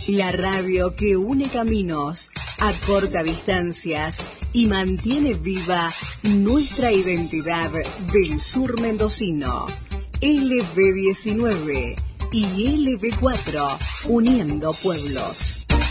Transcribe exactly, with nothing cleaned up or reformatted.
La radio que une caminos, acorta distancias y mantiene viva nuestra identidad del sur mendocino. L B diecinueve y L B cuatro, uniendo pueblos.